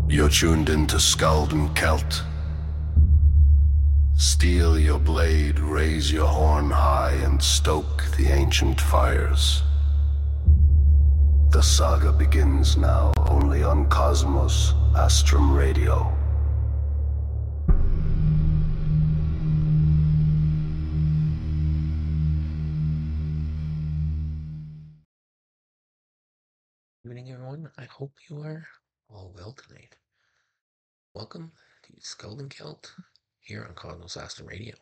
You're tuned into Skald and Celt. Steel your blade, raise your horn high, and stoke the ancient fires. The saga begins now, only on Cosmos Astrum Radio. Good evening, everyone. I hope you are all well tonight. Welcome to Skald and Celt here on Cosmos Astrum Radio.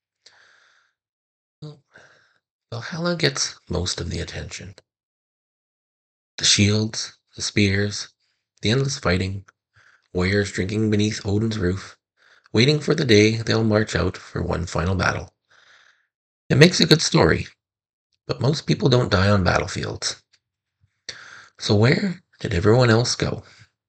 Well, Valhalla gets most of the attention. The shields, the spears, the endless fighting, warriors drinking beneath Odin's roof, waiting for the day they'll march out for one final battle. It makes a good story, but most people don't die on battlefields. So where did everyone else go?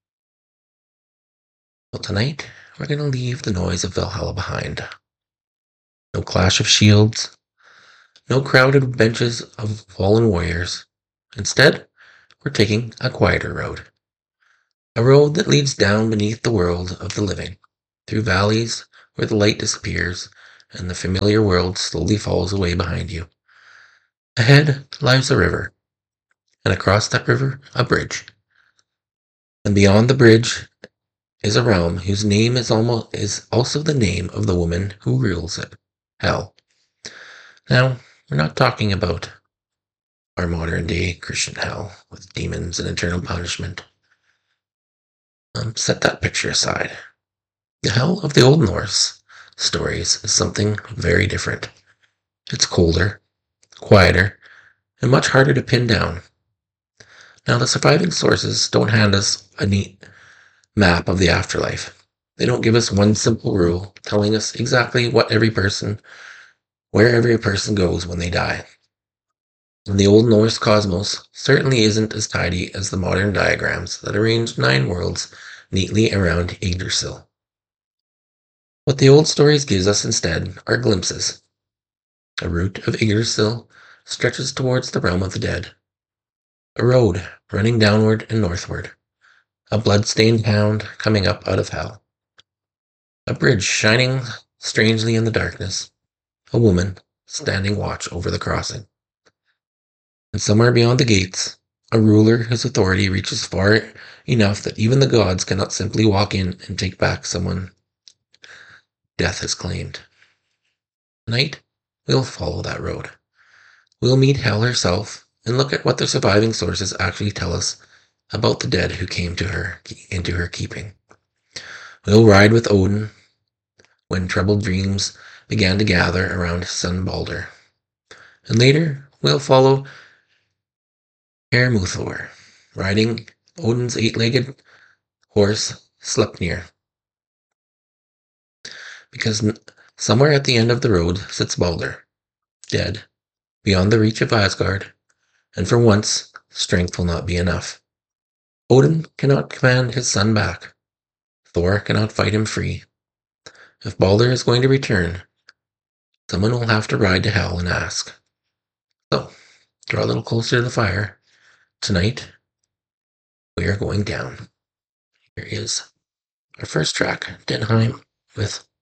Well, tonight we're going to leave the noise of Valhalla behind. No clash of shields, no crowded benches of fallen warriors. Instead, we're taking a quieter road. A road that leads down beneath the world of the living, through valleys where the light disappears and the familiar world slowly falls away behind you. Ahead lies a river, and across that river, a bridge. And beyond the bridge is a realm whose name is also the name of the woman who rules it, Hel. Now, we're not talking about our modern day Christian hell with demons and eternal punishment. Set that picture aside. The hell of the Old Norse stories is something very different. It's colder, quieter, and much harder to pin down. Now, the surviving sources don't hand us a neat map of the afterlife. They don't give us one simple rule telling us exactly where every person goes when they die. And the Old Norse cosmos certainly isn't as tidy as the modern diagrams that arrange 9 worlds neatly around Yggdrasil. What the old stories gives us instead are glimpses. A route of Yggdrasil stretches towards the realm of the dead. A road running downward and northward. A blood-stained hound coming up out of hell. A bridge shining strangely in the darkness. A woman standing watch over the crossing. And somewhere beyond the gates, a ruler whose authority reaches far enough that even the gods cannot simply walk in and take back someone death has claimed. Tonight, we'll follow that road. We'll meet Hel herself and look at what the surviving sources actually tell us about the dead who came into her keeping. We'll ride with Odin when troubled dreams began to gather around his son Balder. And later, we'll follow Hermuthor, riding Odin's 8-legged horse Sleipnir. Because somewhere at the end of the road sits Balder, dead, beyond the reach of Asgard, and for once, strength will not be enough. Odin cannot command his son back. Thor cannot fight him free. If Balder is going to return, someone will have to ride to Hel and ask. So, draw a little closer to the fire. Tonight, we are going down. Here is our first track, Denheim with